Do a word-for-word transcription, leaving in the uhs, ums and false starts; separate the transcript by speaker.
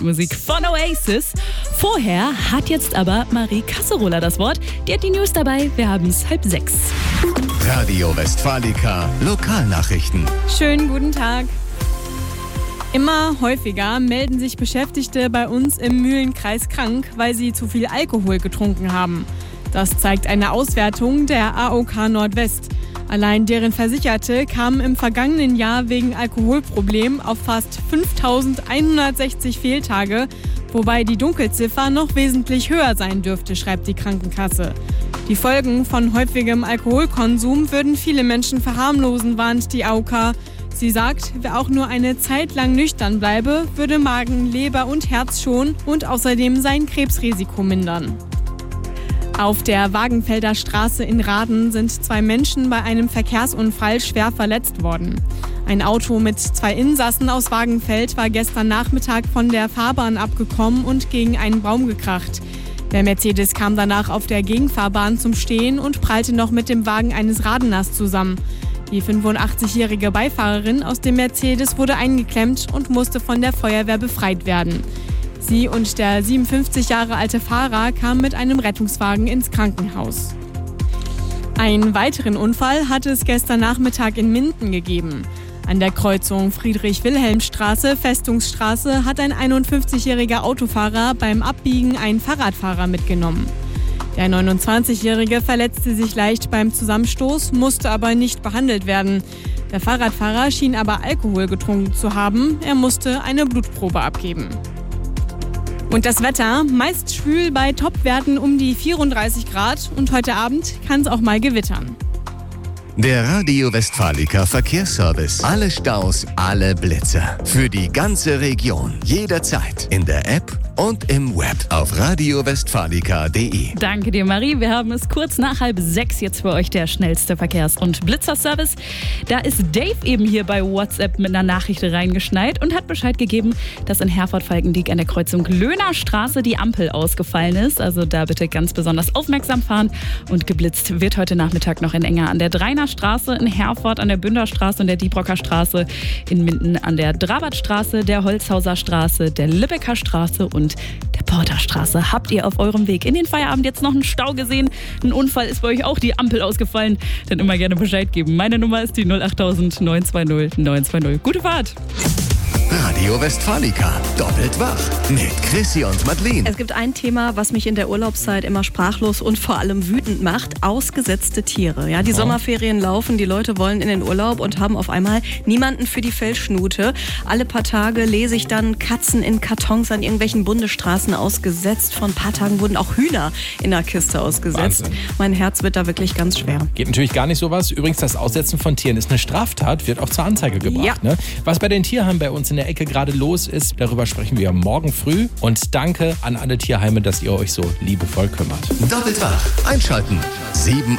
Speaker 1: Musik von Oasis. Vorher hat jetzt aber Marie Kasserola das Wort. Die hat die News dabei. Wir haben es halb sechs.
Speaker 2: Radio Westfalica Lokalnachrichten.
Speaker 3: Schönen guten Tag. Immer häufiger melden sich Beschäftigte bei uns im Mühlenkreis krank, weil sie zu viel Alkohol getrunken haben. Das zeigt eine Auswertung der A O K Nordwest. Allein deren Versicherte kamen im vergangenen Jahr wegen Alkoholproblemen auf fast fünftausendeinhundertsechzig Fehltage, wobei die Dunkelziffer noch wesentlich höher sein dürfte, schreibt die Krankenkasse. Die Folgen von häufigem Alkoholkonsum würden viele Menschen verharmlosen, warnt die A O K. Sie sagt, wer auch nur eine Zeit lang nüchtern bleibe, würde Magen, Leber und Herz schonen und außerdem sein Krebsrisiko mindern. Auf der Wagenfelder Straße in Rahden sind zwei Menschen bei einem Verkehrsunfall schwer verletzt worden. Ein Auto mit zwei Insassen aus Wagenfeld war gestern Nachmittag von der Fahrbahn abgekommen und gegen einen Baum gekracht. Der Mercedes kam danach auf der Gegenfahrbahn zum Stehen und prallte noch mit dem Wagen eines Radeners zusammen. Die fünfundachtzigjährige Beifahrerin aus dem Mercedes wurde eingeklemmt und musste von der Feuerwehr befreit werden. Sie und der siebenundfünfzig Jahre alte Fahrer kamen mit einem Rettungswagen ins Krankenhaus. Einen weiteren Unfall hatte es gestern Nachmittag in Minden gegeben. An der Kreuzung Friedrich-Wilhelm-Straße, Festungsstraße hat ein einundfünfzigjähriger Autofahrer beim Abbiegen einen Fahrradfahrer mitgenommen. Der neunundzwanzigjährige verletzte sich leicht beim Zusammenstoß, musste aber nicht behandelt werden. Der Fahrradfahrer schien aber Alkohol getrunken zu haben. Er musste eine Blutprobe abgeben. Und das Wetter, meist schwül bei Topwerten um die vierunddreißig Grad und heute Abend kann es auch mal gewittern.
Speaker 2: Der Radio Westfalica Verkehrsservice. Alle Staus, alle Blitzer. Für die ganze Region. Jederzeit. In der App und im Web auf radio westfalica punkt de.
Speaker 1: Danke dir, Marie. Wir haben es kurz nach halb sechs jetzt für euch der schnellste Verkehrs- und Blitzerservice. Da ist Dave eben hier bei WhatsApp mit einer Nachricht reingeschneit und hat Bescheid gegeben, dass in Herford-Falkendiek an der Kreuzung Löhnerstraße die Ampel ausgefallen ist. Also da bitte ganz besonders aufmerksam fahren. Und geblitzt wird heute Nachmittag noch in Enger an der Dreiner Straße, in Herford an der Bünderstraße und der Diebrocker Straße, in Minden an der Drabartstraße, der Holzhauser Straße, der Lübecker Straße und der Porterstraße. Habt ihr auf eurem Weg in den Feierabend jetzt noch einen Stau gesehen? Ein Unfall ist bei euch auch die Ampel ausgefallen? Dann immer gerne Bescheid geben. Meine Nummer ist die null acht null neun zwei null neun zwei null. Gute Fahrt!
Speaker 2: Radio Westfalica. Doppelt wach. Mit Chrissy und Madeleine.
Speaker 4: Es gibt ein Thema, was mich in der Urlaubszeit immer sprachlos und vor allem wütend macht. Ausgesetzte Tiere. Ja, die oh. Sommerferien laufen, die Leute wollen in den Urlaub und haben auf einmal niemanden für die Fellschnute. Alle paar Tage lese ich dann Katzen in Kartons an irgendwelchen Bundesstraßen ausgesetzt. Vor ein paar Tagen wurden auch Hühner in der Kiste ausgesetzt.
Speaker 5: Wahnsinn.
Speaker 4: Mein Herz wird da wirklich ganz schwer.
Speaker 5: Geht natürlich gar nicht sowas. Übrigens, das Aussetzen von Tieren ist eine Straftat, wird auch zur Anzeige gebracht. Ja. Ne? Was bei den Tierheimen bei uns in der Ecke gerade los ist, darüber sprechen wir morgen früh. Und danke an alle Tierheime, dass ihr euch so liebevoll kümmert.
Speaker 2: Doppelt wach. Einschalten. sieben